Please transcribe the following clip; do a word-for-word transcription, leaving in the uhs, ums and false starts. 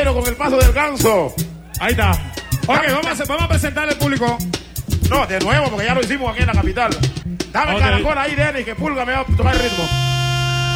Negro con el paso del ganso. Ahí está. Ok, vamos a, vamos a presentarle al público. No, de nuevo, porque ya lo hicimos aquí en la capital. Dame Ok. caracol ahí, Denny, que Pulga me va a tomar el ritmo.